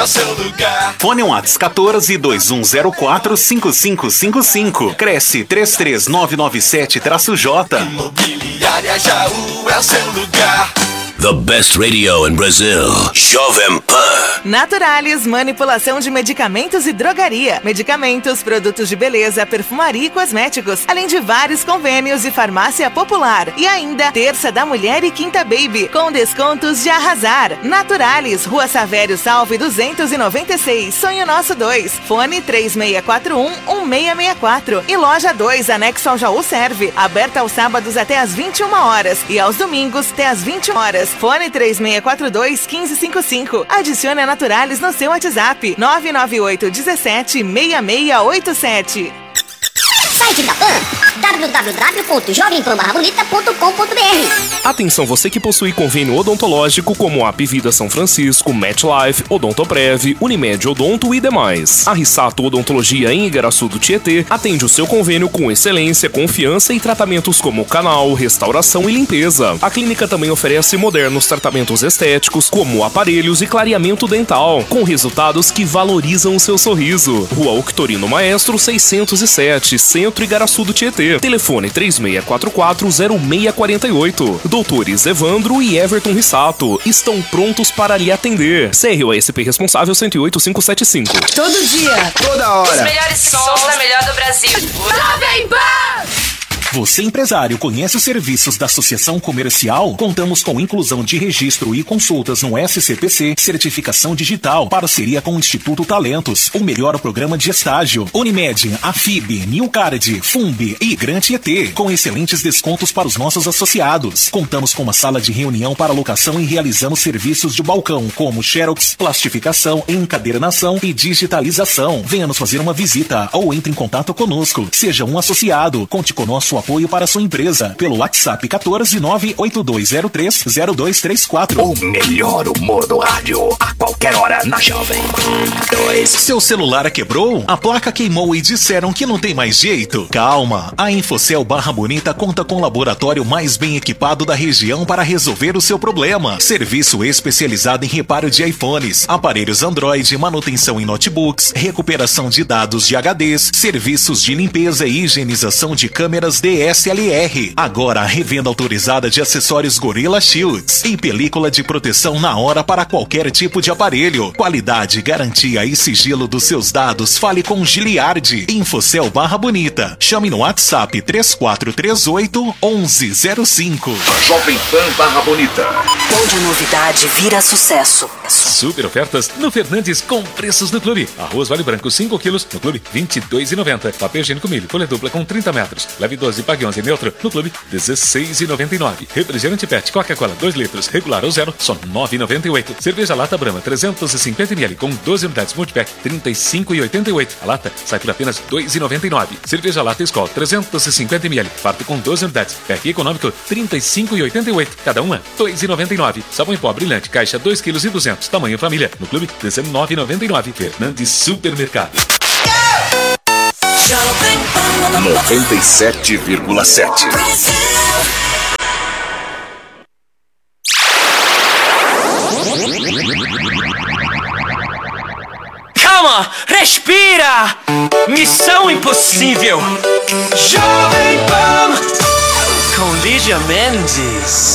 é o seu lugar. Fone WhatsApp 14-2104-5555. Cresce 33997-J. Imobiliária Jaú é o seu lugar. The best radio in Brazil. Jovem Pan. Naturalis, manipulação de medicamentos e drogaria. Medicamentos, produtos de beleza, perfumaria e cosméticos. Além de vários convênios e farmácia popular. E ainda, Terça da Mulher e Quinta Baby, com descontos de arrasar. Naturalis, Rua Savério Salve 296, Sonho Nosso 2. Fone 3641-1664. E Loja 2, anexo ao Jaú Serve. Aberta aos sábados até às 21 horas. E aos domingos até às 21 horas. Fone 3642-1555. Adicione a Naturalis no seu WhatsApp 998 17 6687. Site da PAN, www.jovempan-bonita.com.br. Atenção você que possui convênio odontológico como a Apivida São Francisco, MetLife, Odontoprev, Unimed Odonto e demais. A Rissato Odontologia em Igaraçu do Tietê atende o seu convênio com excelência, confiança e tratamentos como canal, restauração e limpeza. A clínica também oferece modernos tratamentos estéticos como aparelhos e clareamento dental, com resultados que valorizam o seu sorriso. Rua Octorino Maestro 607, Centro Igaraçu do Tietê. Telefone 3644-0648. Doutores Evandro e Everton Rissato estão prontos para lhe atender. CROSP responsável 108575. Todo dia. Toda hora. Os melhores sons da melhor do Brasil. Jovem Pan! Você, empresário, conhece os serviços da Associação Comercial? Contamos com inclusão de registro e consultas no SCPC, certificação digital, parceria com o Instituto Talentos, o melhor programa de estágio, Unimed, Afib, Newcard, Fumbi e Grant ET, com excelentes descontos para os nossos associados. Contamos com uma sala de reunião para locação e realizamos serviços de balcão, como xerox, plastificação, encadernação e digitalização. Venha nos fazer uma visita ou entre em contato conosco. Seja um associado. Conte com nosso apoio para sua empresa pelo WhatsApp 14-98203-0234. O melhor humor do rádio, a qualquer hora na Jovem Pan 2. Seu celular quebrou? A placa queimou e disseram que não tem mais jeito? Calma, a Infocel Barra Bonita conta com o laboratório mais bem equipado da região para resolver o seu problema. Serviço especializado em reparo de iPhones, aparelhos Android, manutenção em notebooks, recuperação de dados de HDs, serviços de limpeza e higienização de câmeras DSLR. Agora a revenda autorizada de acessórios Gorilla Shields em película de proteção na hora para qualquer tipo de aparelho. Qualidade, garantia e sigilo dos seus dados. Fale com Giliardi. Infocel Barra Bonita. Chame no WhatsApp 3438-1105. Jovem Pan Barra Bonita. Onde a novidade vira sucesso. Super ofertas no Fernandes com preços no Clube. Arroz Vale Branco 5 quilos no Clube R$ 22,90. Papel higiênico milho folha dupla com 30 metros. Leve 12 e pague 11 neutro no Clube R$ 16,99. Refrigerante PET Coca-Cola 2 litros regular ou zero só R$ 9,98. Cerveja lata Brahma 350 ml com 12 unidades multipack R$ 35,88. A lata sai por apenas R$ 2,99. Cerveja lata Skol 350 ml fardo com 12 unidades. Pack econômico R$ 35,88. Cada uma R$ 2,99. Sabão em pó brilhante caixa 2,2 kg. Tamanho família. No Clube, R$ 19,99. Fernandes Supermercado. 97,7. Calma! Respira! Missão impossível! Jovem Pan! Com Lígia Mendes.